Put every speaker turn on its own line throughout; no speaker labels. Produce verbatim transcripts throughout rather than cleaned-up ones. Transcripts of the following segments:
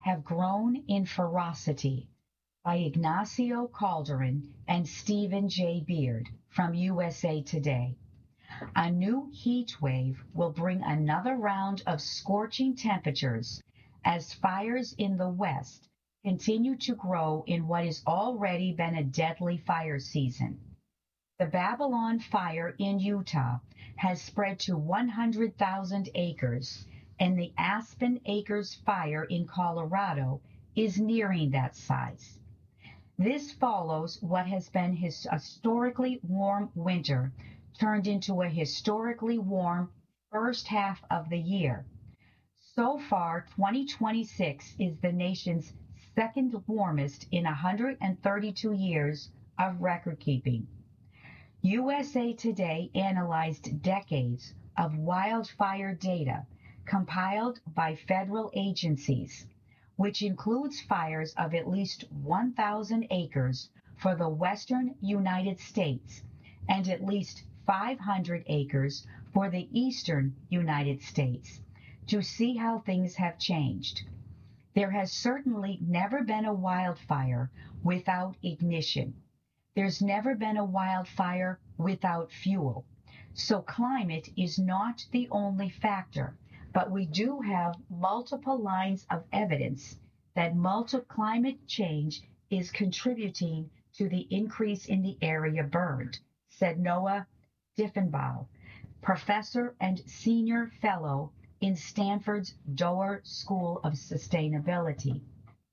have grown in ferocity by Ignacio Calderon and Stephen J. Beard from U S A Today. A new heat wave will bring another round of scorching temperatures as fires in the West continue to grow in what has already been a deadly fire season. The Babylon fire in Utah has spread to one hundred thousand acres, and the Aspen Acres fire in Colorado is nearing that size. This follows what has been his historically warm winter turned into a historically warm first half of the year. So far, twenty twenty-six is the nation's second warmest in one hundred thirty-two years of record keeping. U S A Today analyzed decades of wildfire data compiled by federal agencies, which includes fires of at least one thousand acres for the western United States and at least five hundred acres for the eastern United States, to see how things have changed. There has certainly never been a wildfire without ignition. There's never been a wildfire without fuel. So climate is not the only factor, but we do have multiple lines of evidence that multi-climate change is contributing to the increase in the area burned, said Noah Diffenbaugh, professor and senior fellow in Stanford's Doerr School of Sustainability.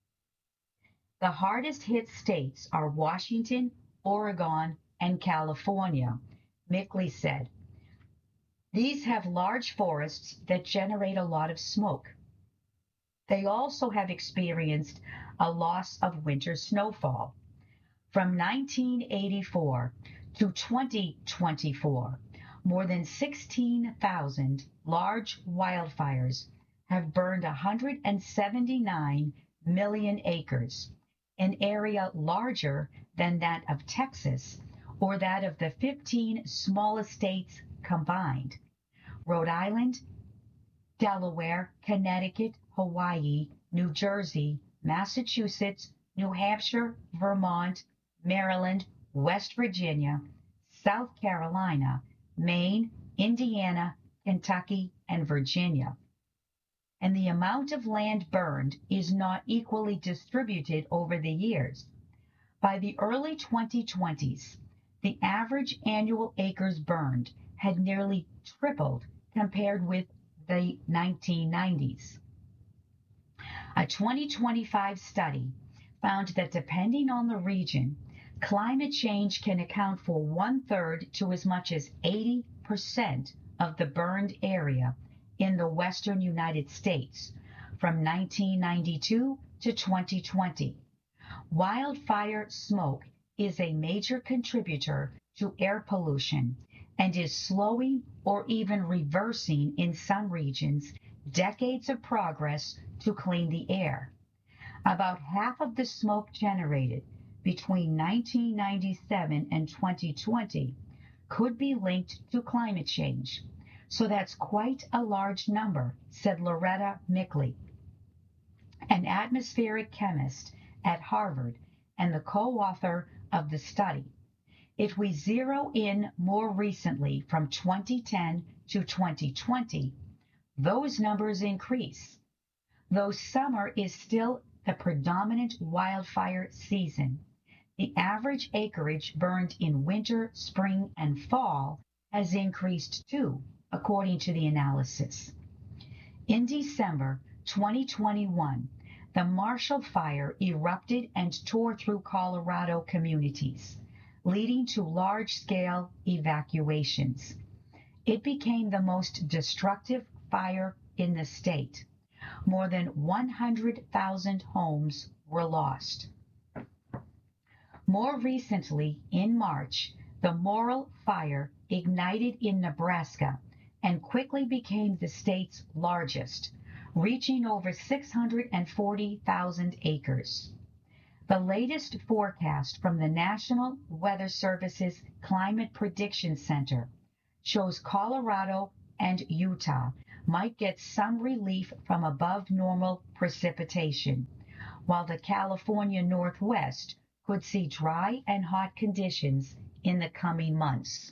The hardest hit states are Washington, Oregon, and California, Mickley said. These have large forests that generate a lot of smoke. They also have experienced a loss of winter snowfall. From nineteen eighty-four to twenty twenty-four, more than sixteen thousand large wildfires have burned one hundred seventy-nine million acres, an area larger than that of Texas or that of the fifteen smallest states combined: Rhode Island, Delaware, Connecticut, Hawaii, New Jersey, Massachusetts, New Hampshire, Vermont, Maryland, West Virginia, South Carolina, Maine, Indiana, Kentucky, and Virginia. And the amount of land burned is not equally distributed over the years. By the early twenty twenties, the average annual acres burned had nearly tripled compared with the nineteen nineties. A twenty twenty-five study found that depending on the region, climate change can account for one-third to as much as eighty percent of the burned area in the western United States from nineteen ninety-two to twenty twenty. Wildfire smoke is a major contributor to air pollution and is slowing or even reversing in some regions decades of progress to clean the air. About half of the smoke generated between nineteen ninety-seven and twenty twenty could be linked to climate change. So that's quite a large number, said Loretta Mickley, an atmospheric chemist at Harvard and the co-author of the study. If we zero in more recently from twenty ten to twenty twenty, those numbers increase. Though summer is still the predominant wildfire season, the average acreage burned in winter, spring, and fall has increased too, according to the analysis. In December twenty twenty-one, the Marshall Fire erupted and tore through Colorado communities, leading to large-scale evacuations. It became the most destructive fire in the state. More than one hundred thousand homes were lost. More recently, in March, the Morrill Fire ignited in Nebraska and quickly became the state's largest, reaching over six hundred forty thousand acres. The latest forecast from the National Weather Service's Climate Prediction Center shows Colorado and Utah might get some relief from above normal precipitation, while the California Northwest could see dry and hot conditions in the coming months.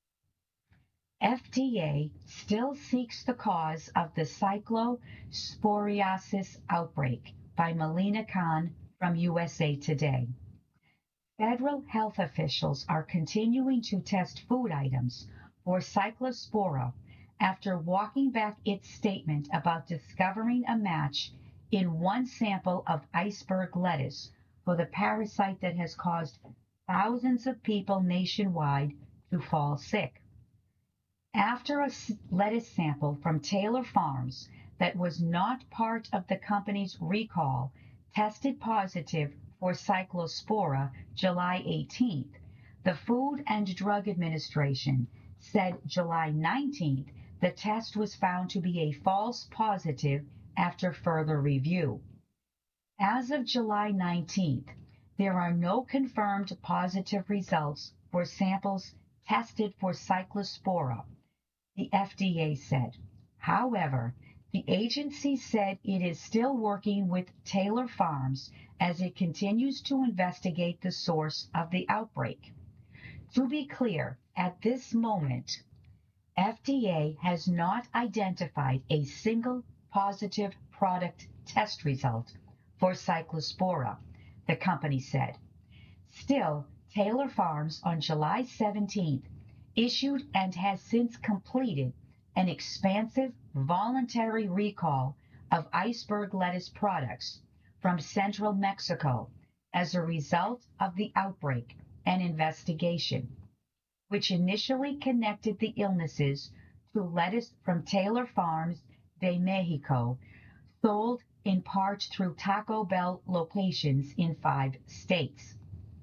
F D A still seeks the cause of the cyclosporiasis outbreak by Melina Khan from U S A Today. Federal health officials are continuing to test food items for cyclospora after walking back its statement about discovering a match in one sample of iceberg lettuce for the parasite that has caused thousands of people nationwide to fall sick. After a lettuce sample from Taylor Farms that was not part of the company's recall tested positive for cyclospora July eighteenth, the Food and Drug Administration said July nineteenth the test was found to be a false positive after further review. As of July nineteenth, there are no confirmed positive results for samples tested for cyclospora, the F D A said. However, the agency said it is still working with Taylor Farms as it continues to investigate the source of the outbreak. To be clear, at this moment, F D A has not identified a single positive product test result for cyclospora, the company said. Still, Taylor Farms on July seventeenth issued and has since completed an expansive voluntary recall of iceberg lettuce products from central Mexico as a result of the outbreak and investigation, which initially connected the illnesses to lettuce from Taylor Farms de Mexico, sold in part through Taco Bell locations in five states.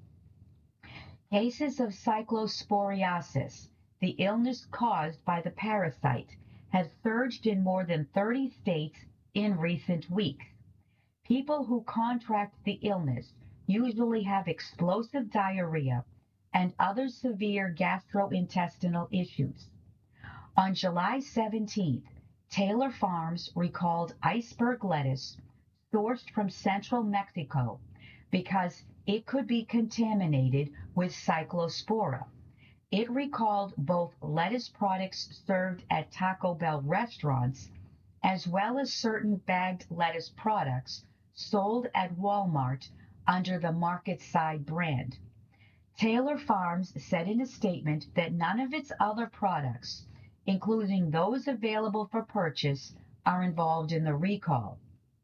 Cases of cyclosporiasis, the illness caused by the parasite, have surged in more than thirty states in recent weeks. People who contract the illness usually have explosive diarrhea and other severe gastrointestinal issues. On July seventeenth, Taylor Farms recalled iceberg lettuce sourced from central Mexico because it could be contaminated with cyclospora. It recalled both lettuce products served at Taco Bell restaurants as well as certain bagged lettuce products sold at Walmart under the Market Side brand. Taylor Farms said in a statement that none of its other products, including those available for purchase, are involved in the recall.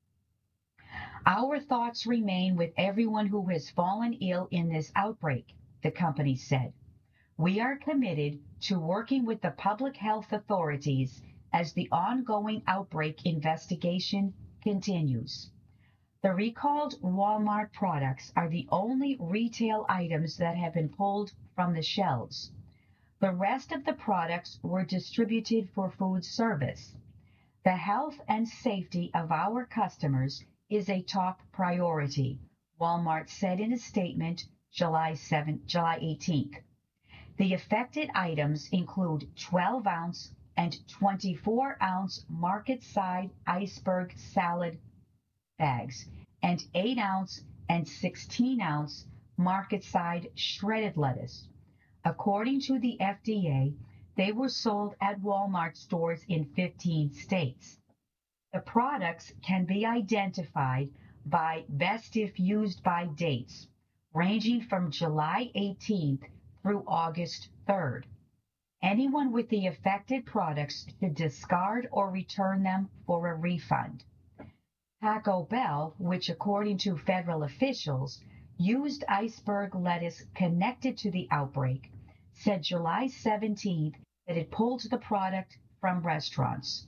Our thoughts remain with everyone who has fallen ill in this outbreak, the company said. We are committed to working with the public health authorities as the ongoing outbreak investigation continues. The recalled Walmart products are the only retail items that have been pulled from the shelves. The rest of the products were distributed for food service. The health and safety of our customers is a top priority, Walmart said in a statement July seventh, July eighteenth. The affected items include twelve ounce and twenty-four ounce market side iceberg salad bags and eight ounce and sixteen ounce market side shredded lettuce. According to the F D A, they were sold at Walmart stores in fifteen states. The products can be identified by best if used by dates, ranging from July eighteenth through August third. Anyone with the affected products should discard or return them for a refund. Taco Bell, which according to federal officials used iceberg lettuce connected to the outbreak, said July seventeenth that it pulled the product from restaurants.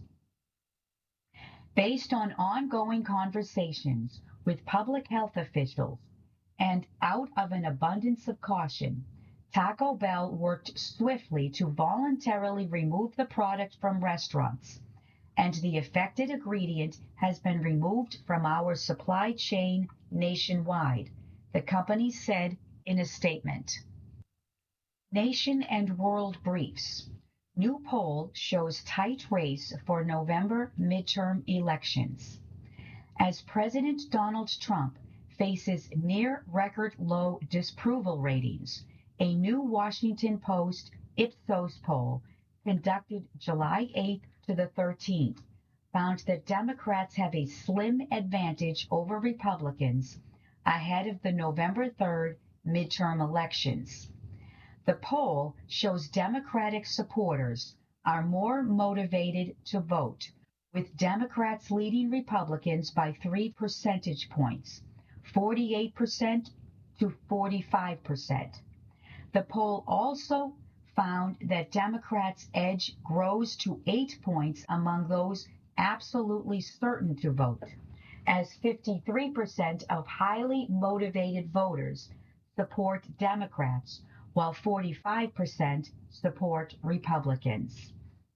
Based on ongoing conversations with public health officials and out of an abundance of caution, Taco Bell worked swiftly to voluntarily remove the product from restaurants, and the affected ingredient has been removed from our supply chain nationwide, the company said in a statement. Nation and World Briefs. New poll shows tight race for November midterm elections. As President Donald Trump faces near record low disapproval ratings, a new Washington Post Ipsos poll conducted July eighth to the thirteenth found that Democrats have a slim advantage over Republicans ahead of the November third midterm elections. The poll shows Democratic supporters are more motivated to vote, with Democrats leading Republicans by three percentage points, forty-eight percent to forty-five percent. The poll also found that Democrats' edge grows to eight points among those absolutely certain to vote, as fifty-three percent of highly motivated voters support Democrats, while forty-five percent support Republicans.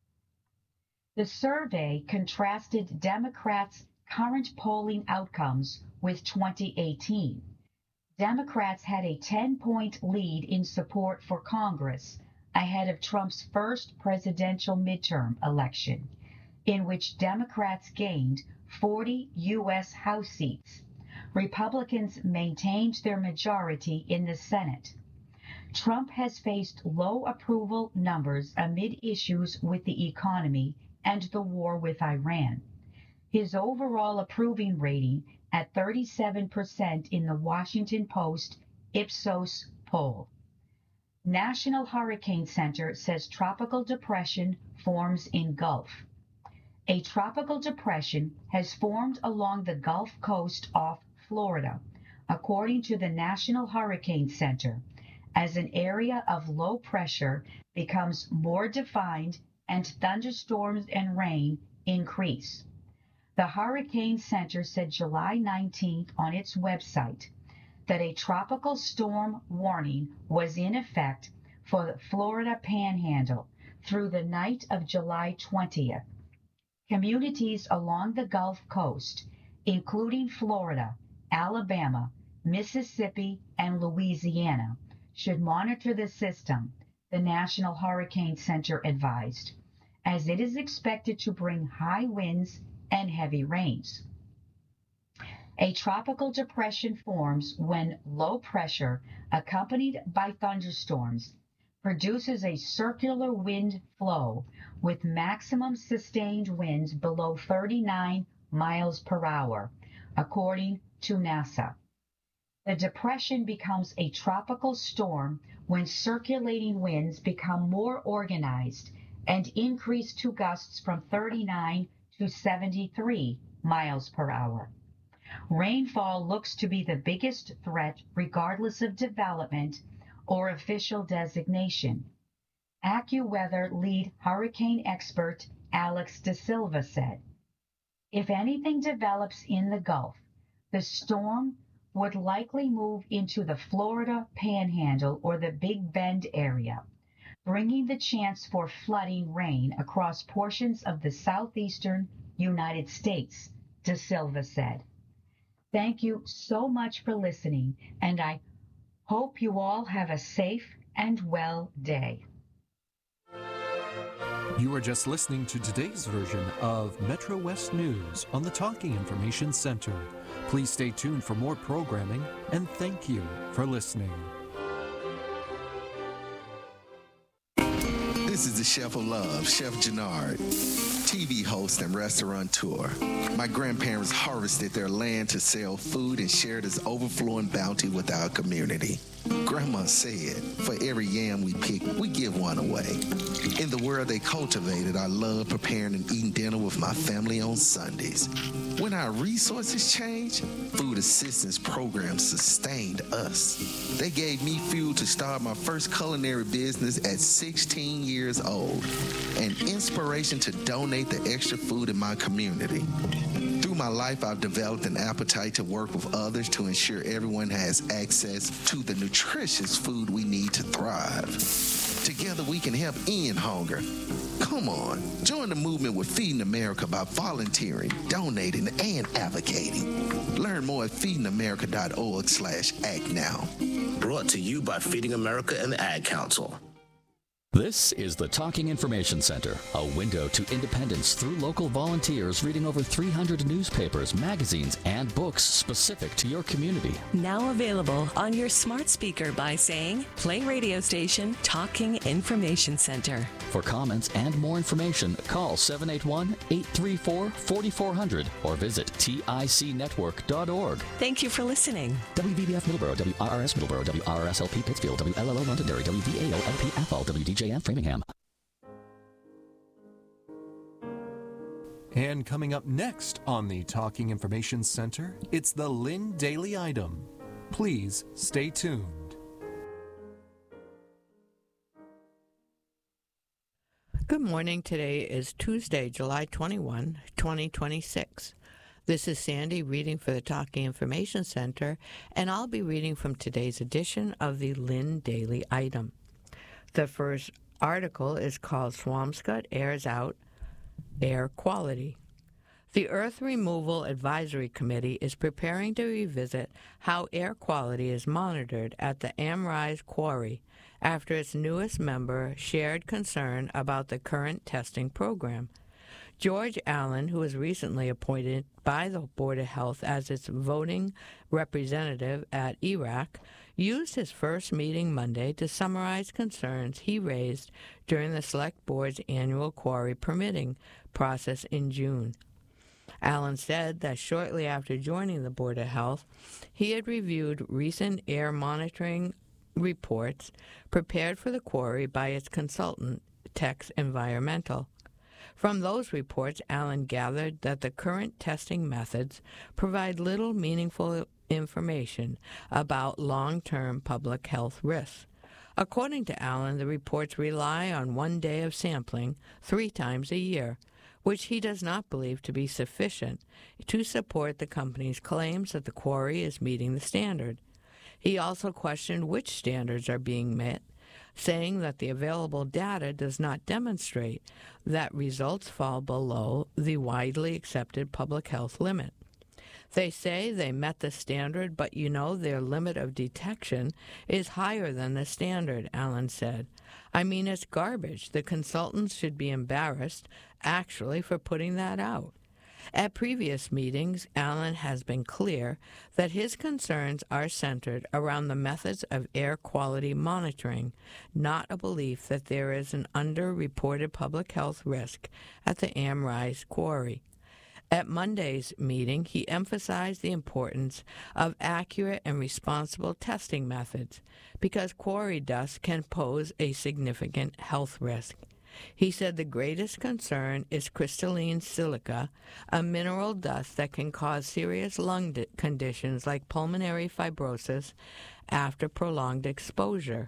The survey contrasted Democrats' current polling outcomes with twenty eighteen. Democrats had a ten-point lead in support for Congress ahead of Trump's first presidential midterm election, in which Democrats gained forty U S House seats. Republicans maintained their majority in the Senate. Trump has faced low approval numbers amid issues with the economy and the war with Iran. His overall approving rating at thirty-seven percent in the Washington Post Ipsos poll. National Hurricane Center says tropical depression forms in Gulf. A tropical depression has formed along the Gulf Coast off Florida, according to the National Hurricane Center, as an area of low pressure becomes more defined and thunderstorms and rain increase. The Hurricane Center said July nineteenth on its website that a tropical storm warning was in effect for the Florida Panhandle through the night of July twentieth. Communities along the Gulf Coast, including Florida, Alabama, Mississippi, and Louisiana, should monitor the system, the National Hurricane Center advised, as it is expected to bring high winds and heavy rains. A tropical depression forms when low pressure, accompanied by thunderstorms, produces a circular wind flow with maximum sustained winds below thirty-nine miles per hour, according to NASA. The depression becomes a tropical storm when circulating winds become more organized and increase to gusts from thirty-nine to seventy-three miles per hour. Rainfall looks to be the biggest threat regardless of development or official designation. AccuWeather lead hurricane expert Alex De Silva said, "If anything develops in the Gulf, the storm would likely move into the Florida Panhandle or the Big Bend area, bringing the chance for flooding rain across portions of the southeastern United States," De Silva said. Thank you so much for listening, and I hope you all have a safe and well day.
You are just listening to today's version of Metro West News on the Talking Information Center. Please stay tuned for more programming, and thank you for listening.
This is the Chef of Love, Chef Jannard, T V host and restaurateur. My grandparents harvested their land to sell food and share this overflowing bounty with our community. Grandma said, for every yam we pick, we give one away. In the world they cultivated, I love preparing and eating dinner with my family on Sundays. When our resources changed, food assistance programs sustained us. They gave me fuel to start my first culinary business at sixteen years old, and inspiration to donate the extra food in my community. Through my life, I've developed an appetite to work with others to ensure everyone has access to the nutritious food we need to thrive. Together we can help end hunger. Come on, join the movement with Feeding America by volunteering, donating, and advocating. Learn more at feeding america dot org slash act now.
Brought to you by Feeding America and the Ad Council. This is the Talking Information Center, a window to independence through local volunteers reading over three hundred newspapers, magazines, and books specific to your community.
Now available on your smart speaker by saying, play radio station Talking Information Center.
For comments and more information, call seven eight one, eight three four, four four zero zero or visit tic network dot org.
Thank you for listening.
W V B F Middleborough, W R R S Middleborough, W R R S L P Pittsfield, W L L O Londonderry, W V A O L P Athol, W D J M Framingham.
And coming up next on the Talking Information Center, it's the Lynn Daily Item. Please stay tuned.
Good morning. Today is Tuesday, July twenty-first, twenty twenty-six. This is Sandy reading for the Talking Information Center, and I'll be reading from today's edition of the Lynn Daily Item. The first article is called Swampscott Airs Out Air Quality. The Earth Removal Advisory Committee is preparing to revisit how air quality is monitored at the Amrise Quarry after its newest member shared concern about the current testing program. George Allen, who was recently appointed by the Board of Health as its voting representative at E R A C, used his first meeting Monday to summarize concerns he raised during the Select Board's annual quarry permitting process in June. Allen said that shortly after joining the Board of Health, he had reviewed recent air monitoring reports prepared for the quarry by its consultant, Tex Environmental. From those reports, Allen gathered that the current testing methods provide little meaningful information about long-term public health risks. According to Allen, the reports rely on one day of sampling three times a year, which he does not believe to be sufficient to support the company's claims that the quarry is meeting the standard. He also questioned which standards are being met, saying that the available data does not demonstrate that results fall below the widely accepted public health limit. They say they met the standard, but you know their limit of detection is higher than the standard, Allen said. I mean, it's garbage. The consultants should be embarrassed, actually, for putting that out. At previous meetings, Allen has been clear that his concerns are centered around the methods of air quality monitoring, not a belief that there is an under-reported public health risk at the Amrise Quarry. At Monday's meeting, he emphasized the importance of accurate and responsible testing methods because quarry dust can pose a significant health risk. He said the greatest concern is crystalline silica, a mineral dust that can cause serious lung di- conditions like pulmonary fibrosis after prolonged exposure.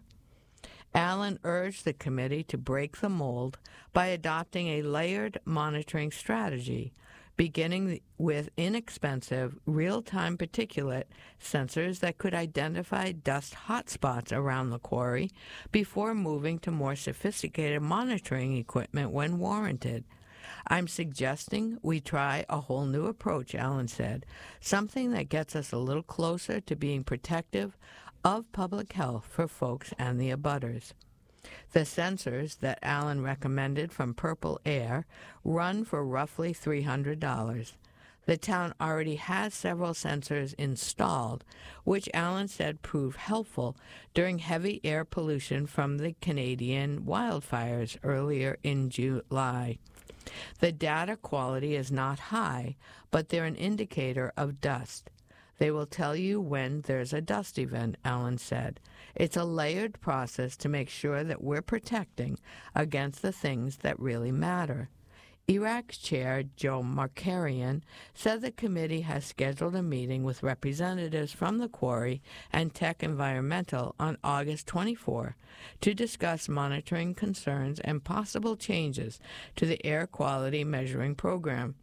Allen urged the committee to break the mold by adopting a layered monitoring strategy, beginning with inexpensive, real-time particulate sensors that could identify dust hotspots around the quarry before moving to more sophisticated monitoring equipment when warranted. I'm suggesting we try a whole new approach, Allen said, something that gets us a little closer to being protective of public health for folks and the abutters. The sensors that Allen recommended from Purple Air run for roughly three hundred dollars. The town already has several sensors installed, which Allen said proved helpful during heavy air pollution from the Canadian wildfires earlier in July. The data quality is not high, but they're an indicator of dust. They will tell you when there's a dust event, Allen said. It's a layered process to make sure that we're protecting against the things that really matter. E R A C's chair, Joe Markarian, said the committee has scheduled a meeting with representatives from the quarry and Tech Environmental on August twenty-fourth to discuss monitoring concerns and possible changes to the air quality measuring program.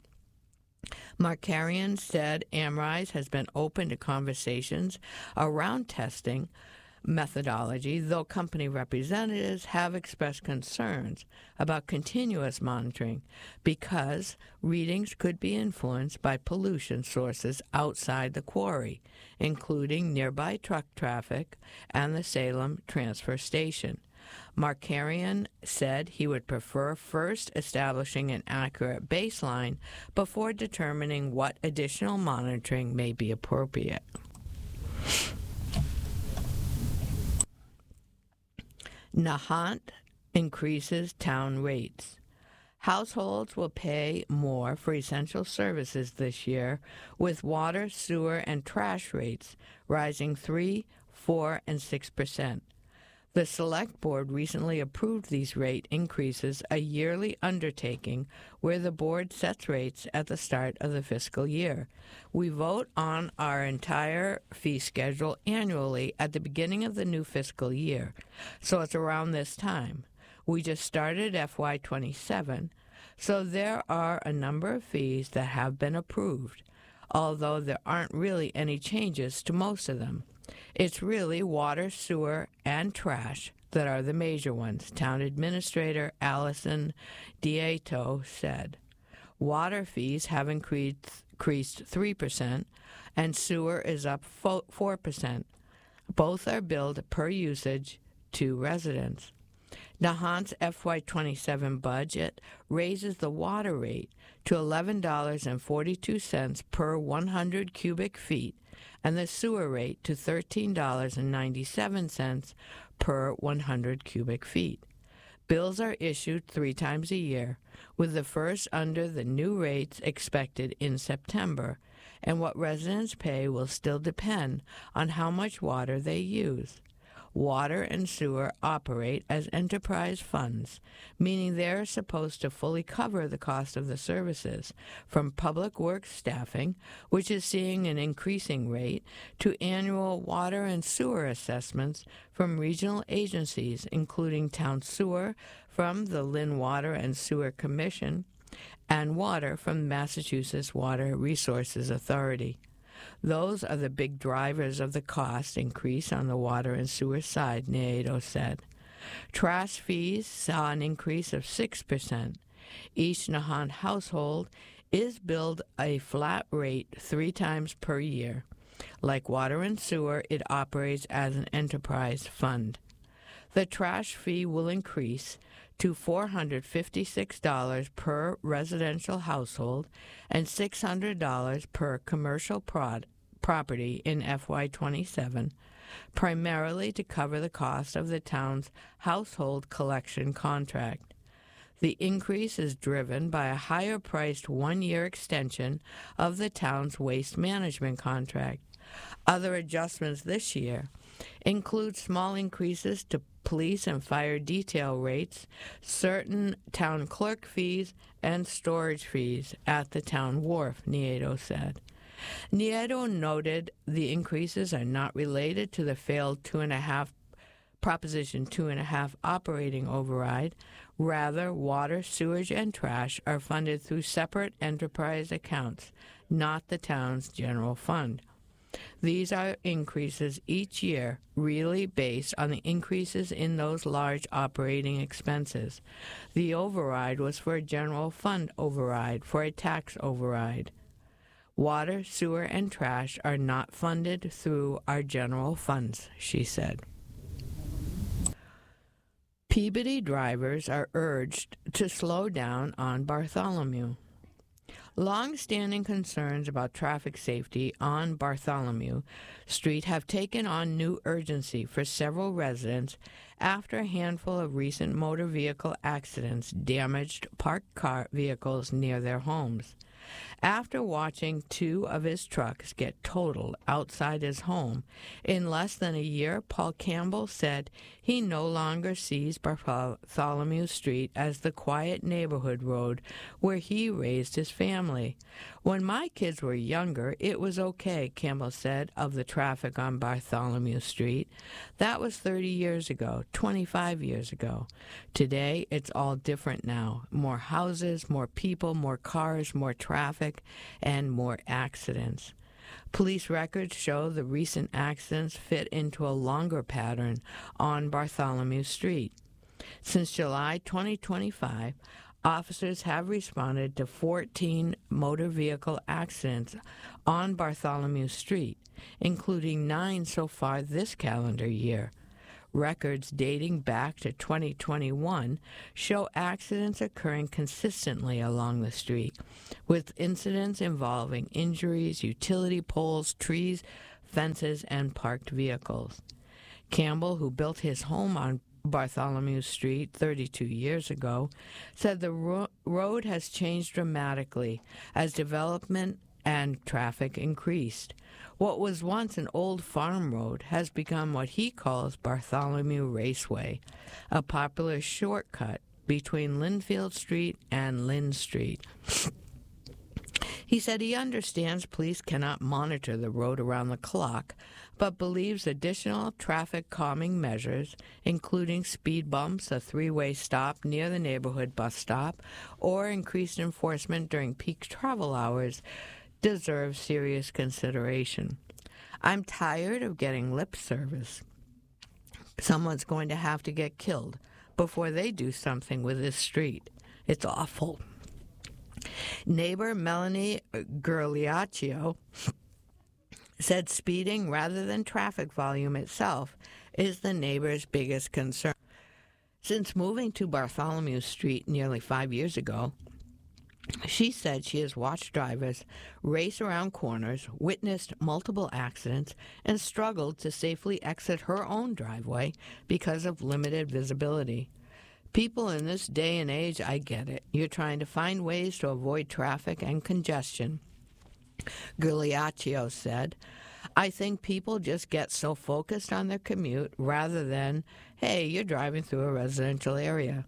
Markarian said Amrise has been open to conversations around testing methodology, though company representatives have expressed concerns about continuous monitoring because readings could be influenced by pollution sources outside the quarry, including nearby truck traffic and the Salem transfer station. Markarian said he would prefer first establishing an accurate baseline before determining what additional monitoring may be appropriate. Nahant increases town rates. Households will pay more for essential services this year, with water, sewer, and trash rates rising three, four, and six percent. The Select Board recently approved these rate increases, a yearly undertaking where the board sets rates at the start of the fiscal year. We vote on our entire fee schedule annually at the beginning of the new fiscal year, so it's around this time. We just started F Y twenty-seven, so there are a number of fees that have been approved, although there aren't really any changes to most of them. It's really water, sewer, and trash that are the major ones, Town Administrator Allison Dieto said. Water fees have increased, increased three percent, and sewer is up four percent. Both are billed per usage to residents. Nahant's F Y twenty-seven budget raises the water rate to eleven dollars and forty-two cents per one hundred cubic feet, and the sewer rate to thirteen dollars and ninety-seven cents per one hundred cubic feet. Bills are issued three times a year, with the first under the new rates expected in September, and what residents pay will still depend on how much water they use. Water and sewer operate as enterprise funds, meaning they are supposed to fully cover the cost of the services, from public works staffing, which is seeing an increasing rate, to annual water and sewer assessments from regional agencies, including town sewer from the Lynn Water and Sewer Commission and water from the Massachusetts Water Resources Authority. Those are the big drivers of the cost increase on the water and sewer side, Nieto said. Trash fees saw an increase of six percent. Each Nahant household is billed a flat rate three times per year. Like water and sewer, it operates as an enterprise fund. The trash fee will increase to four hundred fifty-six dollars per residential household and six hundred dollars per commercial prod, property in F Y twenty-seven, primarily to cover the cost of the town's household collection contract. The increase is driven by a higher-priced one-year extension of the town's waste management contract. Other adjustments this year include small increases to police and fire detail rates, certain town clerk fees, and storage fees at the town wharf, Nieto said. Nieto noted the increases are not related to the failed two and a half Proposition two and a half operating override. Rather, water, sewage, and trash are funded through separate enterprise accounts, not the town's general fund. These are increases each year, really based on the increases in those large operating expenses. The override was for a general fund override, for a tax override. Water, sewer, and trash are not funded through our general funds, she said. Peabody drivers are urged to slow down on Bartholomew. Long-standing concerns about traffic safety on Bartholomew Street have taken on new urgency for several residents after a handful of recent motor vehicle accidents damaged parked car vehicles near their homes. After watching two of his trucks get totaled outside his home in less than a year, Paul Campbell said he no longer sees Bartholomew Street as the quiet neighborhood road where he raised his family. When my kids were younger, it was okay, Campbell said, of the traffic on Bartholomew Street. That was thirty years ago, twenty-five years ago. Today, it's all different now. More houses, more people, more cars, more traffic, and more accidents. Police records show the recent accidents fit into a longer pattern on Bartholomew Street. Since July twenty twenty-five, officers have responded to fourteen motor vehicle accidents on Bartholomew Street, including nine so far this calendar year. Records dating back to twenty twenty-one show accidents occurring consistently along the street, with incidents involving injuries, utility poles, trees, fences, and parked vehicles. Campbell, who built his home on Bartholomew Street thirty-two years ago, said the ro- road has changed dramatically as development and traffic increased. What was once an old farm road has become what he calls Bartholomew Raceway, a popular shortcut between Linfield Street and Lynn Street. He said he understands police cannot monitor the road around the clock, but believes additional traffic calming measures, including speed bumps, a three-way stop near the neighborhood bus stop, or increased enforcement during peak travel hours, deserve serious consideration. I'm tired of getting lip service. Someone's going to have to get killed before they do something with this street. It's awful. Neighbor Melanie Guerliaccio said speeding rather than traffic volume itself is the neighbor's biggest concern. Since moving to Bartholomew Street nearly five years ago, she said she has watched drivers race around corners, witnessed multiple accidents, and struggled to safely exit her own driveway because of limited visibility. People in this day and age, I get it. You're trying to find ways to avoid traffic and congestion. Gugliaccio said, I think people just get so focused on their commute rather than, hey, you're driving through a residential area.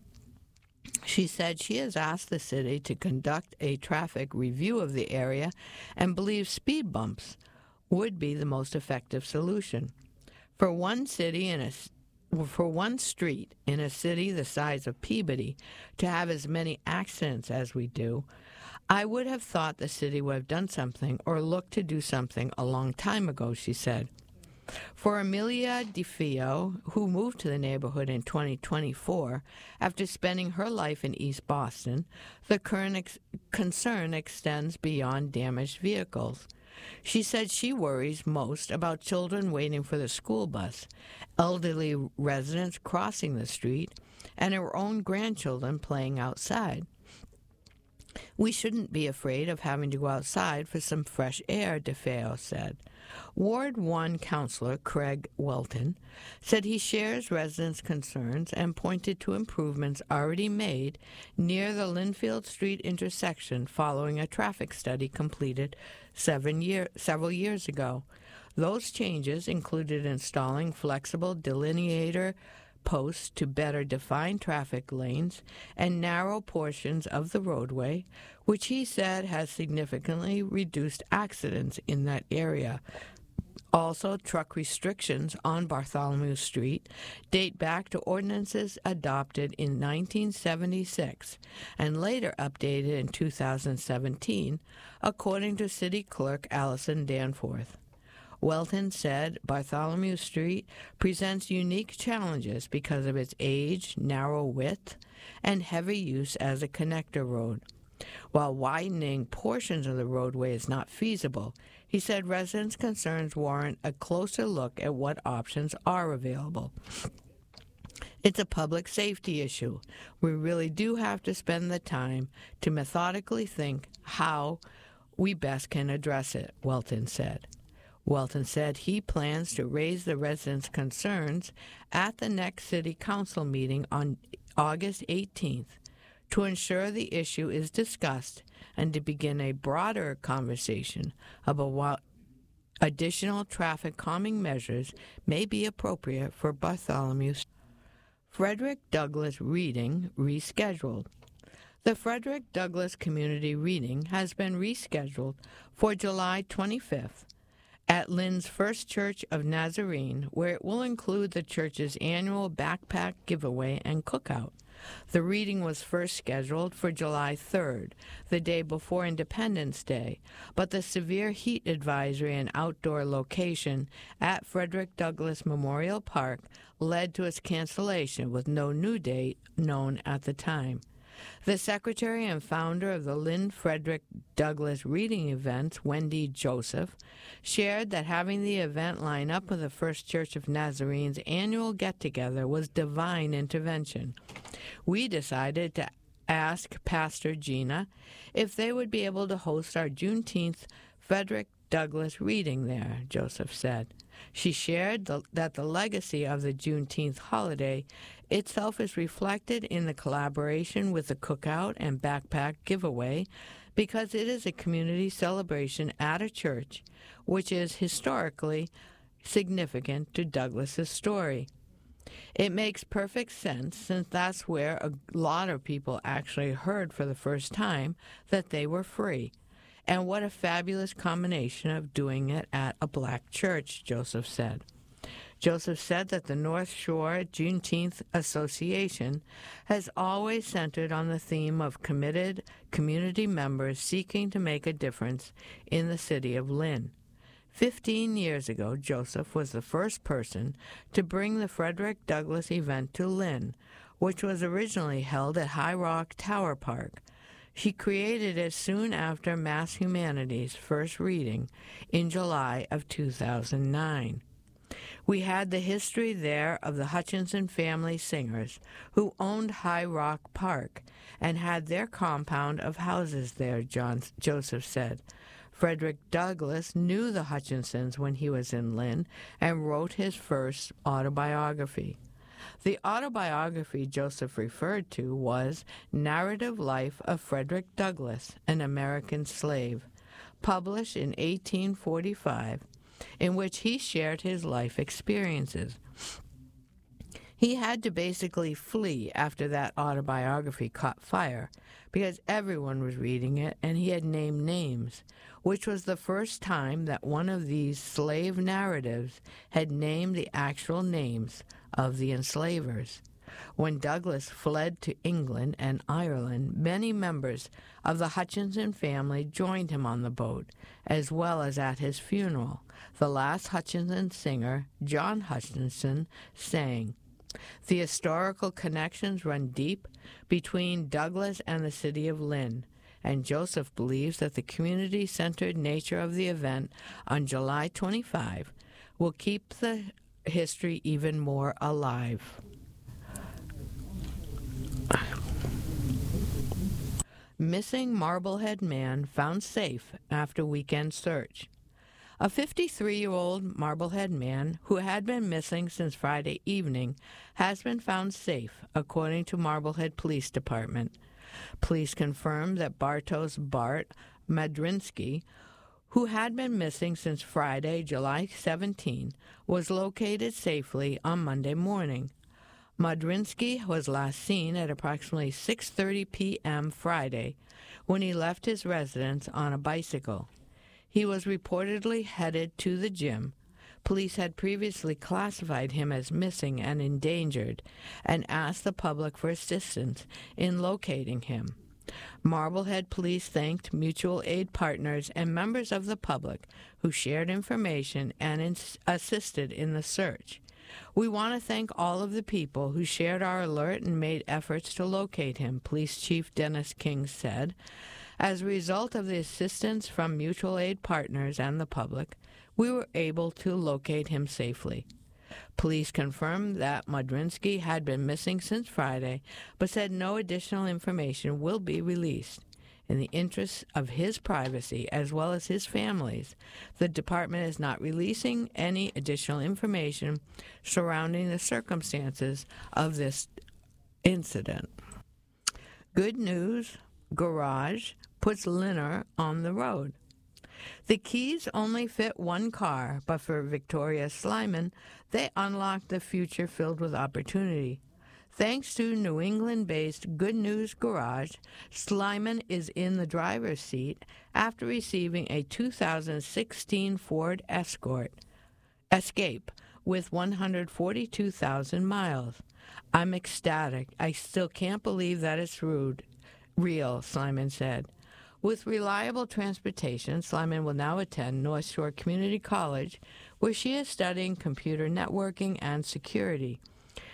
She said she has asked the city to conduct a traffic review of the area and believes speed bumps would be the most effective solution. For one city in a For one street in a city the size of Peabody to have as many accidents as we do, I would have thought the city would have done something or looked to do something a long time ago, she said. For Amelia DeFeo, who moved to the neighborhood in twenty twenty-four after spending her life in East Boston, the current ex- concern extends beyond damaged vehicles. She said she worries most about children waiting for the school bus, elderly residents crossing the street, and her own grandchildren playing outside. We shouldn't be afraid of having to go outside for some fresh air, DeFeo said. Ward one Councilor Craig Welton said he shares residents' concerns and pointed to improvements already made near the Linfield Street intersection following a traffic study completed seven year, several years ago. Those changes included installing flexible delineator posts to better define traffic lanes and narrow portions of the roadway, which he said has significantly reduced accidents in that area. Also, truck restrictions on Bartholomew Street date back to ordinances adopted in nineteen seventy-six and later updated in two thousand seventeen, according to City Clerk Allison Danforth. Welton said Bartholomew Street presents unique challenges because of its age, narrow width, and heavy use as a connector road. While widening portions of the roadway is not feasible, he said residents' concerns warrant a closer look at what options are available. It's a public safety issue. We really do have to spend the time to methodically think how we best can address it, Welton said. Welton said he plans to raise the residents' concerns at the next City Council meeting on August eighteenth to ensure the issue is discussed and to begin a broader conversation about what additional traffic calming measures may be appropriate for Bartholomew. Frederick Douglass Reading rescheduled. The Frederick Douglass Community Reading has been rescheduled for July twenty-fifth at Lynn's First Church of Nazarene, where it will include the church's annual backpack giveaway and cookout. The reading was first scheduled for July third, the day before Independence Day, but the severe heat advisory and outdoor location at Frederick Douglass Memorial Park led to its cancellation with no new date known at the time. The secretary and founder of the Lynn Frederick Douglass Reading Events, Wendy Joseph, shared that having the event line up with the First Church of Nazarene's annual get-together was divine intervention. We decided to ask Pastor Gina if they would be able to host our Juneteenth Frederick Douglass reading there, Joseph said. She shared the, that the legacy of the Juneteenth holiday itself is reflected in the collaboration with the cookout and backpack giveaway because it is a community celebration at a church, which is historically significant to Douglass's story. It makes perfect sense since that's where a lot of people actually heard for the first time that they were free. And what a fabulous combination of doing it at a black church, Joseph said. Joseph said that the North Shore Juneteenth Association has always centered on the theme of committed community members seeking to make a difference in the city of Lynn. Fifteen years ago, Joseph was the first person to bring the Frederick Douglass event to Lynn, which was originally held at High Rock Tower Park. She created it soon after Mass Humanities' first reading in July of two thousand nine. We had the history there of the Hutchinson family singers who owned High Rock Park and had their compound of houses there, John, Joseph said. Frederick Douglass knew the Hutchinsons when he was in Lynn and wrote his first autobiography. The autobiography Joseph referred to was Narrative Life of Frederick Douglass, an American Slave, published in eighteen forty-five, in which he shared his life experiences. He had to basically flee after that autobiography caught fire because everyone was reading it and he had named names, which was the first time that one of these slave narratives had named the actual names of the enslavers. When Douglass fled to England and Ireland, many members of the Hutchinson family joined him on the boat, as well as at his funeral. The last Hutchinson singer, John Hutchinson, sang. The historical connections run deep between Douglass and the city of Lynn, and Joseph believes that the community-centered nature of the event on July twenty-fifth will keep the history even more alive. Missing Marblehead man found safe after weekend search. A fifty-three-year-old Marblehead man who had been missing since Friday evening has been found safe, according to Marblehead Police Department. Police confirmed that Bartosz Bart Madrinsky, who had been missing since Friday, July seventeenth, was located safely on Monday morning. Madrinsky was last seen at approximately six thirty p.m. Friday when he left his residence on a bicycle. He was reportedly headed to the gym. Police had previously classified him as missing and endangered and asked the public for assistance in locating him. Marblehead Police thanked mutual aid partners and members of the public who shared information and ins- assisted in the search. We want to thank all of the people who shared our alert and made efforts to locate him, Police Chief Dennis King said. As a result of the assistance from mutual aid partners and the public, we were able to locate him safely. Police confirmed that Madrinsky had been missing since Friday, but said no additional information will be released. In the interest of his privacy as well as his family's, the department is not releasing any additional information surrounding the circumstances of this incident. Good news, Garage puts Lynner on the road. The keys only fit one car, but for Victoria Slyman, they unlocked a future filled with opportunity. Thanks to New England-based Good News Garage, Slyman is in the driver's seat after receiving a two thousand sixteen Ford Escort Escape with one hundred forty-two thousand miles. I'm ecstatic. I still can't believe that it's rude. real, Slyman said. With reliable transportation, Slyman will now attend North Shore Community College, where she is studying computer networking and security.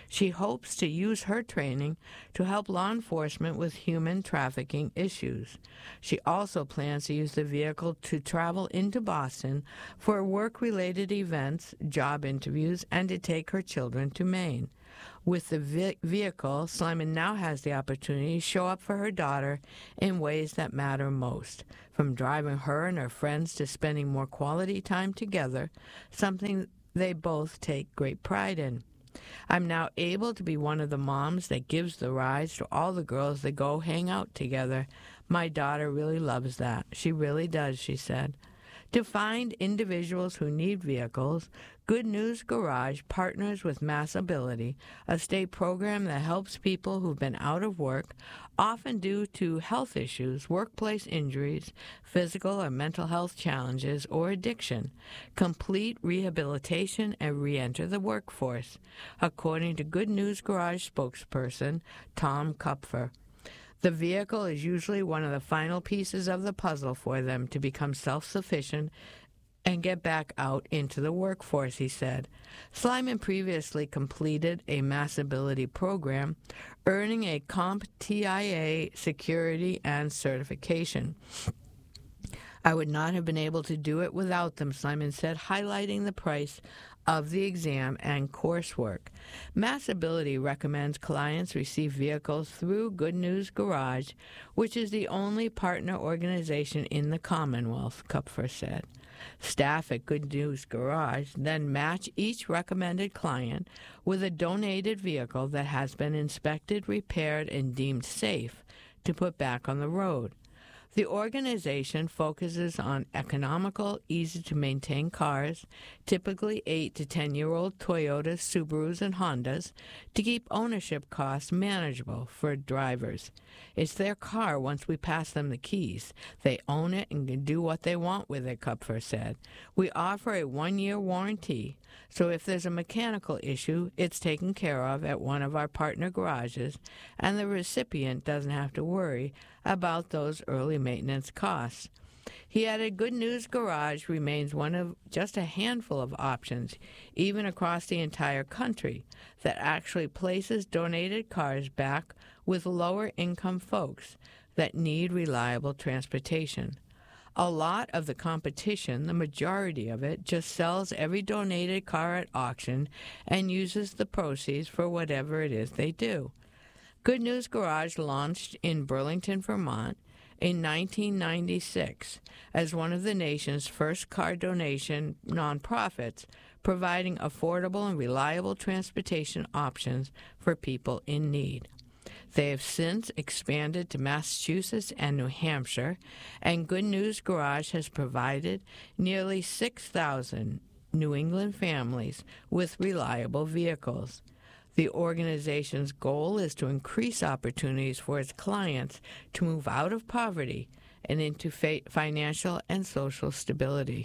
She hopes to use her training to help law enforcement with human trafficking issues. She also plans to use the vehicle to travel into Boston for work-related events, job interviews, and to take her children to Maine. With the ve- vehicle, Slyman now has the opportunity to show up for her daughter in ways that matter most, from driving her and her friends to spending more quality time together, something they both take great pride in. I'm now able to be one of the moms that gives the rides to all the girls that go hang out together. My daughter really loves that. She really does, she said. To find individuals who need vehicles, Good News Garage partners with Massability, a state program that helps people who've been out of work, often due to health issues, workplace injuries, physical or mental health challenges, or addiction, complete rehabilitation and re-enter the workforce, according to Good News Garage spokesperson Tom Kupfer. The vehicle is usually one of the final pieces of the puzzle for them to become self-sufficient and get back out into the workforce, he said. Slyman previously completed a Massability program, earning a CompTIA security and certification. I would not have been able to do it without them, Slyman said, highlighting the price of the exam and coursework. Massability recommends clients receive vehicles through Good News Garage, which is the only partner organization in the Commonwealth, Kupfer said. Staff at Good News Garage then match each recommended client with a donated vehicle that has been inspected, repaired, and deemed safe to put back on the road. The organization focuses on economical, easy-to-maintain cars, typically eight to ten-year-old Toyotas, Subarus, and Hondas, to keep ownership costs manageable for drivers. It's their car once we pass them the keys. They own it and can do what they want with it, Kupfer said. We offer a one-year warranty, so if there's a mechanical issue, it's taken care of at one of our partner garages, and the recipient doesn't have to worry about those early maintenance costs. He added, Good News Garage remains one of just a handful of options, even across the entire country, that actually places donated cars back with lower-income folks that need reliable transportation. A lot of the competition, the majority of it, just sells every donated car at auction and uses the proceeds for whatever it is they do. Good News Garage launched in Burlington, Vermont in nineteen ninety-six as one of the nation's first car donation nonprofits, providing affordable and reliable transportation options for people in need. They have since expanded to Massachusetts and New Hampshire, and Good News Garage has provided nearly six thousand New England families with reliable vehicles. The organization's goal is to increase opportunities for its clients to move out of poverty and into fa- financial and social stability.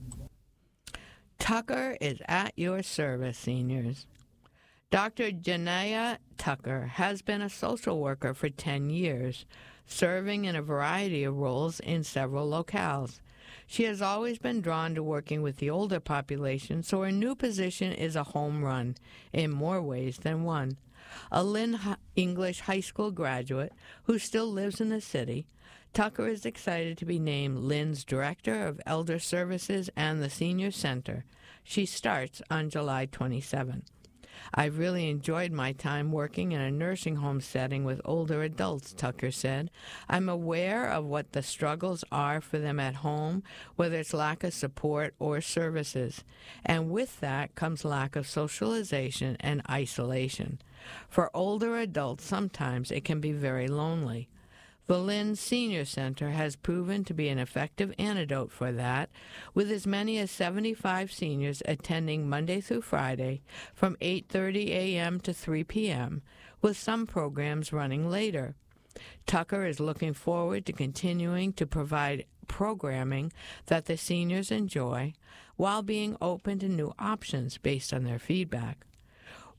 Tucker is at your service, seniors. Doctor Janaya Tucker has been a social worker for ten years, serving in a variety of roles in several locales. She has always been drawn to working with the older population, so her new position is a home run in more ways than one. A Lynn English High School graduate who still lives in the city, Tucker is excited to be named Lynn's Director of Elder Services and the Senior Center. She starts on July twenty-seventh. I've really enjoyed my time working in a nursing home setting with older adults, Tucker said. I'm aware of what the struggles are for them at home, whether it's lack of support or services. And with that comes lack of socialization and isolation. For older adults, sometimes it can be very lonely. The Lynn Senior Center has proven to be an effective antidote for that, with as many as seventy-five seniors attending Monday through Friday from eight thirty a.m. to three p.m., with some programs running later. Tucker is looking forward to continuing to provide programming that the seniors enjoy while being open to new options based on their feedback.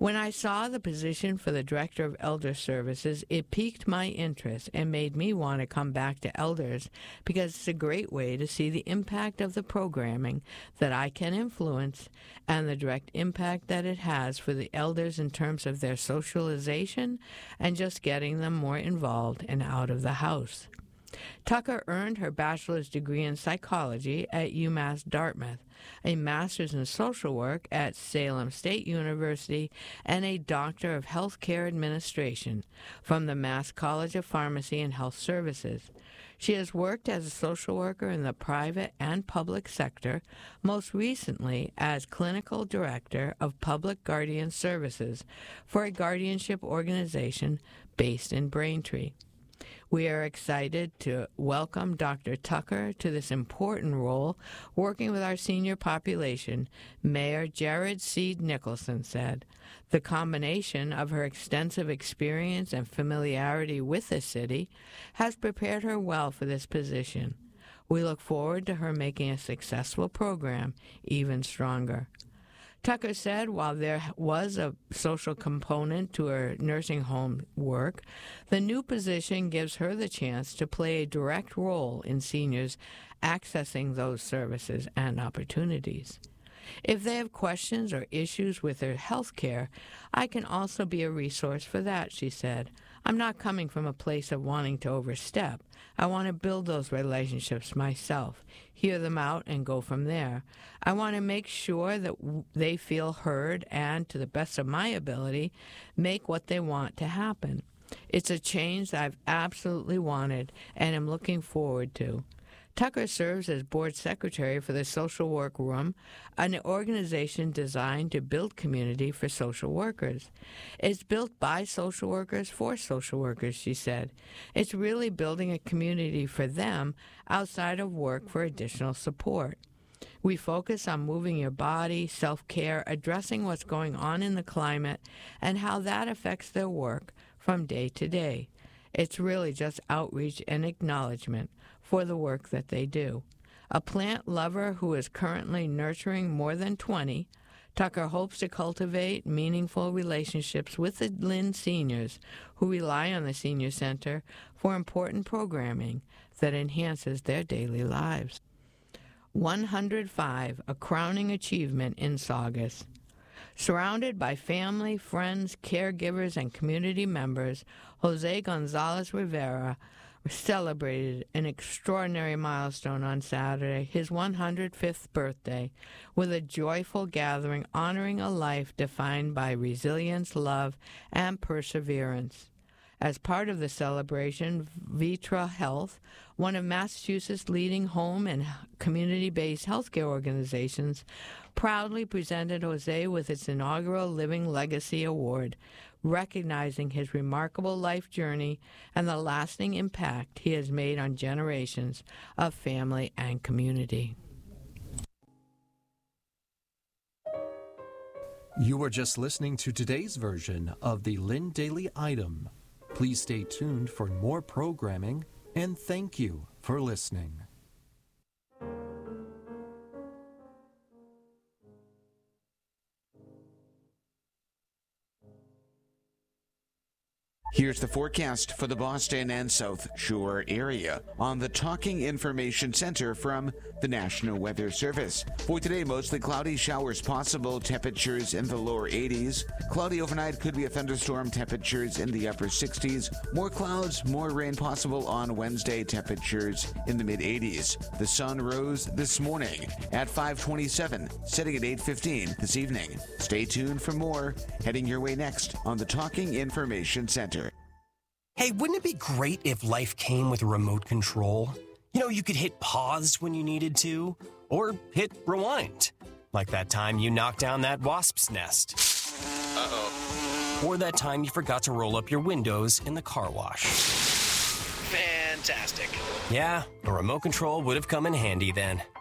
When I saw the position for the Director of Elder Services, it piqued my interest and made me want to come back to elders because it's a great way to see the impact of the programming that I can influence and the direct impact that it has for the elders in terms of their socialization and just getting them more involved and out of the house. Tucker earned her bachelor's degree in psychology at UMass Dartmouth, a master's in social work at Salem State University, and a doctor of healthcare administration from the Mass College of Pharmacy and Health Services. She has worked as a social worker in the private and public sector, most recently as clinical director of public guardian services for a guardianship organization based in Braintree. We are excited to welcome Doctor Tucker to this important role, working with our senior population, Mayor Jared C. Nicholson said. The combination of her extensive experience and familiarity with the city has prepared her well for this position. We look forward to her making a successful program even stronger. Tucker said while there was a social component to her nursing home work, the new position gives her the chance to play a direct role in seniors accessing those services and opportunities. If they have questions or issues with their health care, I can also be a resource for that, she said. I'm not coming from a place of wanting to overstep. I want to build those relationships myself, hear them out, and go from there. I want to make sure that w- they feel heard and, to the best of my ability, make what they want to happen. It's a change that I've absolutely wanted and am looking forward to. Tucker serves as board secretary for the Social Work Room, an organization designed to build community for social workers. It's built by social workers for social workers, she said. It's really building a community for them outside of work for additional support. We focus on moving your body, self-care, addressing what's going on in the climate, and how that affects their work from day to day. It's really just outreach and acknowledgement for the work that they do. A plant lover who is currently nurturing more than twenty, Tucker hopes to cultivate meaningful relationships with the Lynn seniors who rely on the Senior Center for important programming that enhances their daily lives. one hundred five, a crowning achievement in Saugus. Surrounded by family, friends, caregivers, and community members, Jose Gonzalez Rivera celebrated an extraordinary milestone on Saturday, his one hundred fifth birthday, with a joyful gathering honoring a life defined by resilience, love, and perseverance. As part of the celebration, Vitra Health, one of Massachusetts' leading home and community-based healthcare organizations, proudly presented Jose with its inaugural Living Legacy Award, recognizing his remarkable life journey and the lasting impact he has made on generations of family and community.
You were just listening to today's version of the Lynn Daily Item. Please stay tuned for more programming, and thank you for listening.
Here's the forecast for the Boston and South Shore area on the Talking Information Center from the National Weather Service. For today, mostly cloudy, showers possible, temperatures in the lower eighties. Cloudy overnight, could be a thunderstorm, temperatures in the upper sixties. More clouds, more rain possible on Wednesday, temperatures in the mid eighties. The sun rose this morning at five twenty-seven, setting at eight fifteen this evening. Stay tuned for more, heading your way next on the Talking Information Center.
Hey, wouldn't it be great if life came with a remote control? You know, you could hit pause when you needed to, or hit rewind. Like that time you knocked down that wasp's nest. Uh-oh. Or that time you forgot to roll up your windows in the car wash.
Fantastic.
Yeah, a remote control would have come in handy then.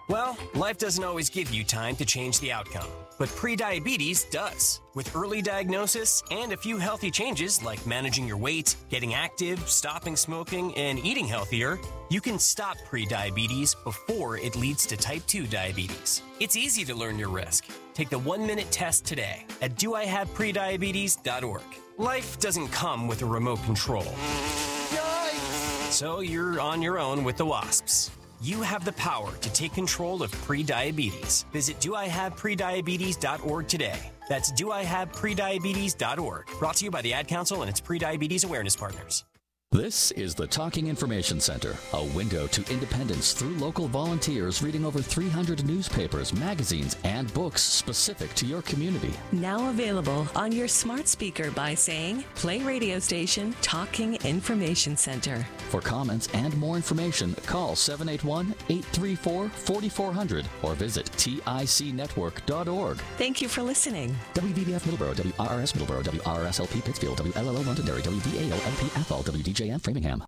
Well, life doesn't always give you time to change the outcome, but prediabetes does. With early diagnosis and a few healthy changes like managing your weight, getting active, stopping smoking, and eating healthier, you can stop prediabetes before it leads to type two diabetes. It's easy to learn your risk. Take the one-minute test today at do I have prediabetes dot org. Life doesn't come with a remote control. Yikes! So you're on your own with the WASPs. You have the power to take control of prediabetes. Visit do I have prediabetes dot org today. That's do I have prediabetes dot org. Brought to you by the Ad Council and its prediabetes awareness partners.
This is the Talking Information Center, a window to independence through local volunteers reading over three hundred newspapers, magazines, and books specific to your community.
Now available on your smart speaker by saying, play radio station Talking Information Center.
For comments and more information, call seven eight one, eight three four, four four zero zero or visit tic network dot org.
Thank you for listening.
W V B F Middleborough, W R R S Middleborough, W R R S L P Pittsfield, W L L O Londonderry, W D A O L P Athol, W D J M Framingham.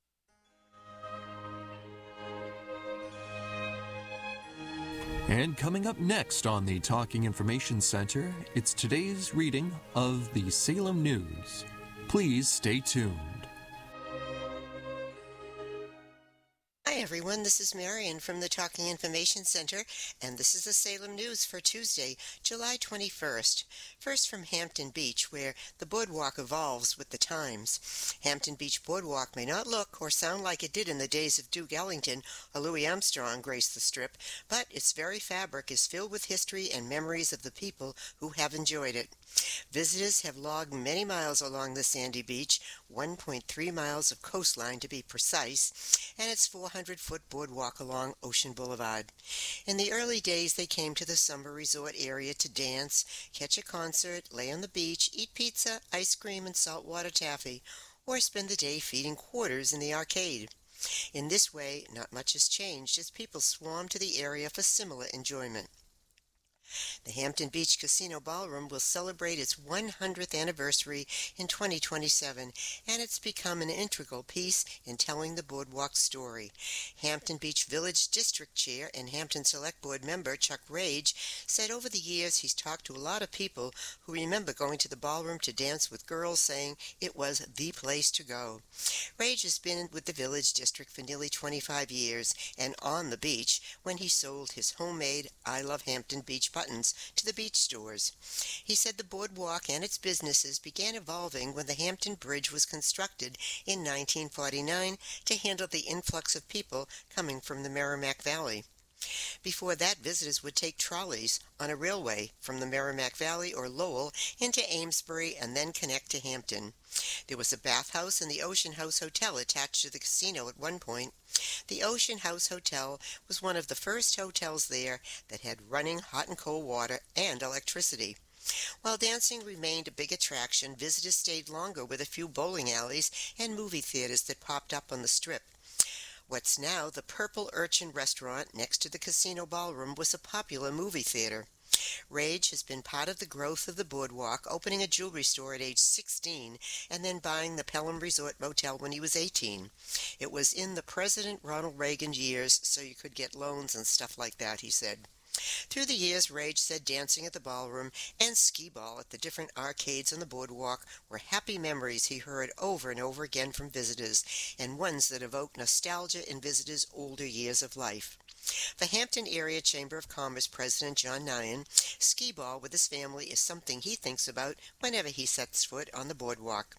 And coming up next on the Talking Information Center, it's today's reading of the Salem News. Please stay tuned.
Hi everyone, this is Marion from the Talking Information Center, and this is the Salem News for Tuesday, July twenty-first. First from Hampton Beach, where the boardwalk evolves with the times. Hampton Beach Boardwalk may not look or sound like it did in the days of Duke Ellington or Louis Armstrong graced the strip, but its very fabric is filled with history and memories of the people who have enjoyed it. Visitors have logged many miles along the sandy beach, one point three miles of coastline to be precise, and its four hundred foot boardwalk along Ocean Boulevard. In the early days, they came to the summer resort area to dance, catch a concert, lay on the beach, eat pizza, ice cream, and saltwater taffy, or spend the day feeding quarters in the arcade. In this way, not much has changed as people swarm to the area for similar enjoyment. The Hampton Beach Casino Ballroom will celebrate its one hundredth anniversary in twenty twenty-seven, and it's become an integral piece in telling the boardwalk story. Hampton Beach Village District Chair and Hampton Select Board member Chuck Rage said over the years he's talked to a lot of people who remember going to the ballroom to dance with girls, saying it was the place to go. Rage has been with the Village District for nearly twenty-five years and on the beach when he sold his homemade I Love Hampton Beach buttons to the beach stores. He said the boardwalk and its businesses began evolving when the Hampton Bridge was constructed in nineteen forty-nine to handle the influx of people coming from the Merrimack Valley. Before that, visitors would take trolleys on a railway from the Merrimack Valley or Lowell into Amesbury and then connect to Hampton. There was a bathhouse and the Ocean House Hotel attached to the casino at one point. The Ocean House Hotel was one of the first hotels there that had running hot and cold water and electricity. While dancing remained a big attraction, visitors stayed longer with a few bowling alleys and movie theaters that popped up on the strip. What's now the Purple Urchin restaurant next to the casino ballroom was a popular movie theater. Rage has been part of the growth of the boardwalk, opening a jewelry store at age sixteen and then buying the Pelham Resort Motel when he was eighteen. It was in the President Ronald Reagan years, so you could get loans and stuff like that, he said. Through the years, Rage said dancing at the ballroom and skee-ball at the different arcades on the boardwalk were happy memories he heard over and over again from visitors, and ones that evoked nostalgia in visitors' older years of life. For Hampton Area Chamber of Commerce President John Nyan, skee-ball with his family is something he thinks about whenever he sets foot on the boardwalk.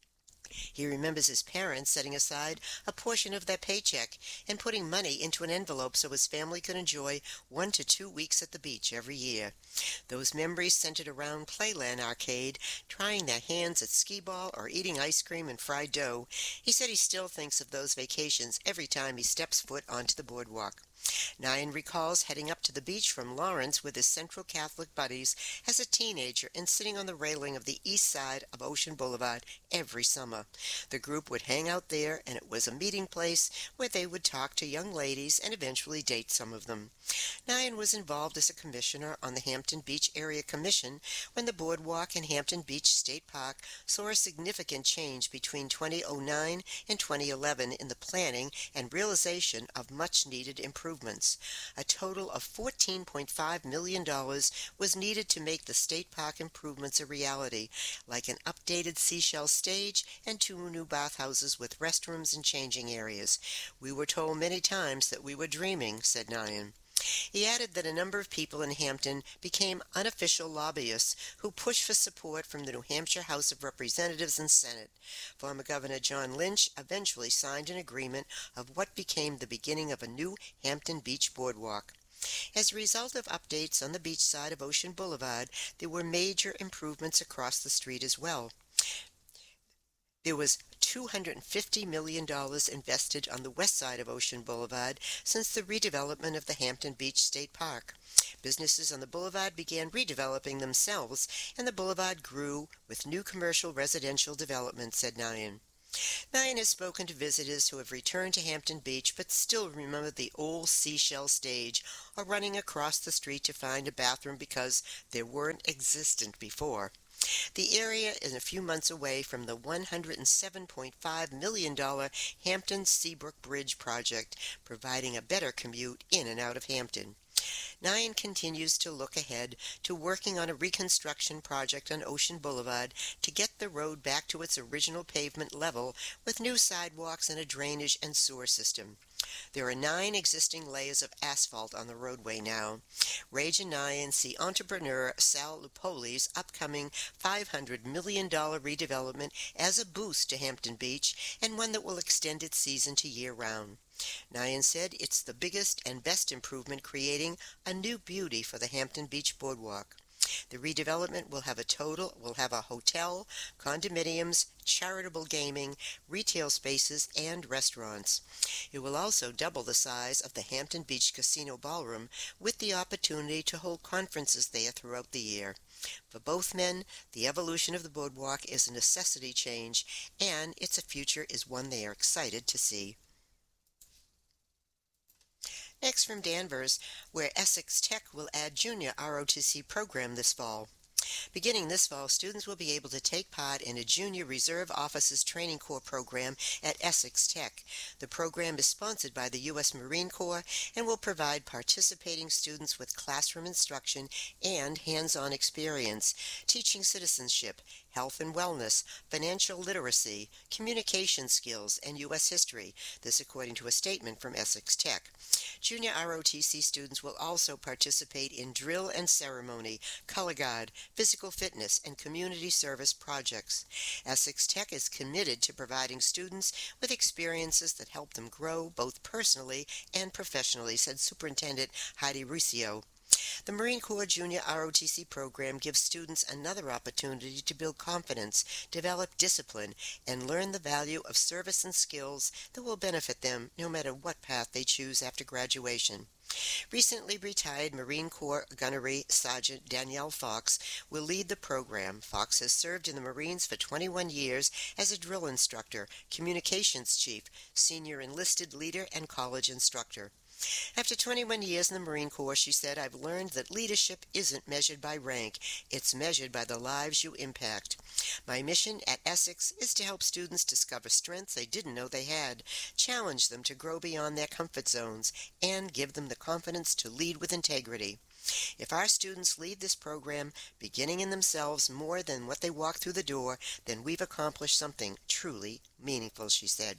He remembers his parents setting aside a portion of their paycheck and putting money into an envelope so his family could enjoy one to two weeks at the beach every year. Those memories centered around Playland Arcade, trying their hands at skee-ball or eating ice cream and fried dough. He said he still thinks of those vacations every time he steps foot onto the boardwalk. Nyan recalls heading up to the beach from Lawrence with his Central Catholic buddies as a teenager and sitting on the railing of the east side of Ocean Boulevard every summer. The group would hang out there, and it was a meeting place where they would talk to young ladies and eventually date some of them. Nyan was involved as a commissioner on the Hampton Beach Area Commission when the boardwalk and Hampton Beach State Park saw a significant change between two thousand nine and twenty eleven in the planning and realization of much-needed improvements. improvements. A total of fourteen point five million dollars was needed to make the state park improvements a reality, like an updated seashell stage and two new bathhouses with restrooms and changing areas. We were told many times that we were dreaming, said Nyan. He added that a number of people in Hampton became unofficial lobbyists who pushed for support from the New Hampshire House of Representatives and Senate. Former Governor John Lynch eventually signed an agreement of what became the beginning of a new Hampton Beach boardwalk. As a result of updates on the beach side of Ocean Boulevard, there were major improvements across the street as well. There was two hundred fifty million dollars invested on the west side of Ocean Boulevard since the redevelopment of the Hampton Beach State Park. Businesses on the boulevard began redeveloping themselves, and the boulevard grew with new commercial residential development, said Nyan. Nyan has spoken to visitors who have returned to Hampton Beach but still remember the old seashell stage or running across the street to find a bathroom because there weren't existent before. The area is a few months away from the one hundred seven point five million dollars Hampton Seabrook Bridge project, providing a better commute in and out of Hampton. Nyan continues to look ahead to working on a reconstruction project on Ocean Boulevard to get the road back to its original pavement level with new sidewalks and a drainage and sewer system. There are nine existing layers of asphalt on the roadway now. Rage and Nyan see entrepreneur Sal Lupoli's upcoming five hundred million dollars redevelopment as a boost to Hampton Beach and one that will extend its season to year-round. Nyan said it's the biggest and best improvement, creating a new beauty for the Hampton Beach Boardwalk. The redevelopment will have a total will have a hotel, condominiums, charitable gaming, retail spaces, and restaurants. It will also double the size of the Hampton Beach Casino Ballroom, with the opportunity to hold conferences there throughout the year. For both men, the evolution of the boardwalk is a necessity change, and its future is one they are excited to see. Next from Danvers, where Essex Tech will add junior R O T C program this fall. Beginning this fall, students will be able to take part in a Junior Reserve Officers Training Corps program at Essex Tech. The program is sponsored by the U S Marine Corps and will provide participating students with classroom instruction and hands-on experience, teaching citizenship, health and wellness, financial literacy, communication skills, and U S history. This according to a statement from Essex Tech. Junior R O T C students will also participate in drill and ceremony, color guard, physical fitness, and community service projects. Essex Tech is committed to providing students with experiences that help them grow both personally and professionally, said Superintendent Heidi Ruscio. The Marine Corps Junior R O T C program gives students another opportunity to build confidence, develop discipline, and learn the value of service and skills that will benefit them no matter what path they choose after graduation. Recently retired Marine Corps Gunnery Sergeant Danielle Fox will lead the program. Fox has served in the Marines for twenty-one years as a drill instructor, communications chief, senior enlisted leader, and college instructor. After twenty-one years in the Marine Corps, she said, "I've learned that leadership isn't measured by rank. It's measured by the lives you impact. My mission at Essex is to help students discover strengths they didn't know they had, challenge them to grow beyond their comfort zones, and give them the confidence to lead with integrity. If our students lead this program, beginning in themselves more than what they walk through the door, then we've accomplished something truly meaningful," she said.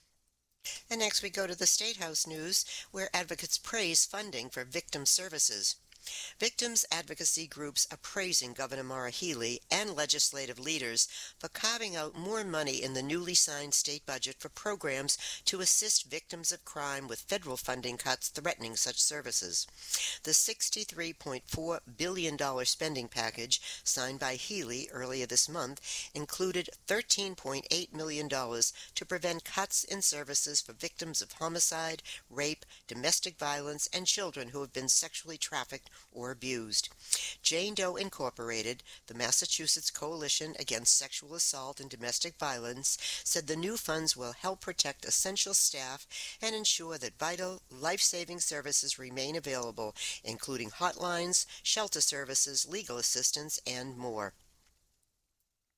And next we go to the State House News, where advocates praise funding for victim services. Victims advocacy groups are praising Governor Maura Healey and legislative leaders for carving out more money in the newly signed state budget for programs to assist victims of crime, with federal funding cuts threatening such services. The sixty-three point four billion dollars spending package signed by Healey earlier this month included thirteen point eight million dollars to prevent cuts in services for victims of homicide, rape, domestic violence, and children who have been sexually trafficked or abused. Jane Doe Incorporated, the Massachusetts Coalition Against Sexual Assault and Domestic Violence, said the new funds will help protect essential staff and ensure that vital, life-saving services remain available, including hotlines, shelter services, legal assistance, and more.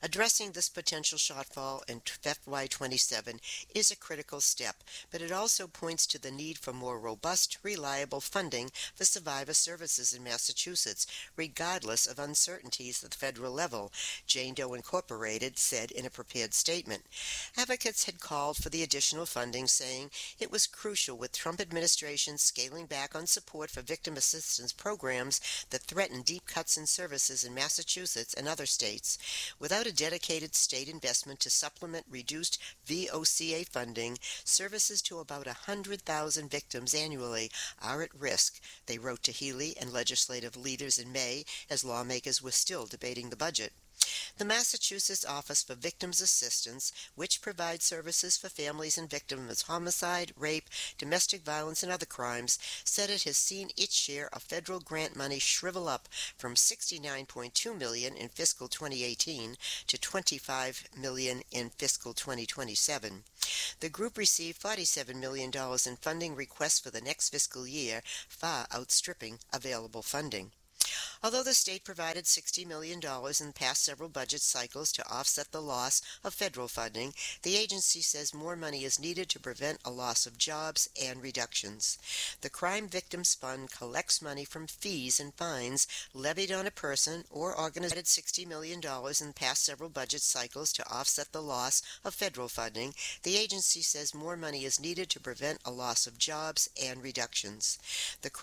Addressing this potential shortfall in F Y twenty-seven is a critical step, but it also points to the need for more robust, reliable funding for survivor services in Massachusetts, regardless of uncertainties at the federal level, Jane Doe Incorporated said in a prepared statement. Advocates had called for the additional funding, saying it was crucial with Trump administration scaling back on support for victim assistance programs that threaten deep cuts in services in Massachusetts and other states. Without a dedicated state investment to supplement reduced V O C A funding, services to about one hundred thousand victims annually are at risk, they wrote to Healy and legislative leaders in May as lawmakers were still debating the budget. The Massachusetts Office for Victims Assistance, which provides services for families and victims of homicide, rape, domestic violence, and other crimes, said it has seen its share of federal grant money shrivel up from sixty-nine point two million dollars in fiscal twenty eighteen to twenty-five million dollars in fiscal twenty twenty-seven. The group received forty-seven million dollars in funding requests for the next fiscal year, far outstripping available funding. Although the state provided sixty million dollars in the past several budget cycles to offset the loss of federal funding, the agency says more money is needed to prevent a loss of jobs and reductions. The Crime Victims Fund collects money from fees and fines levied on a person or organization. sixty million dollars in the past several budget cycles to offset the loss of federal funding. The agency says more money is needed to prevent a loss of jobs and reductions. The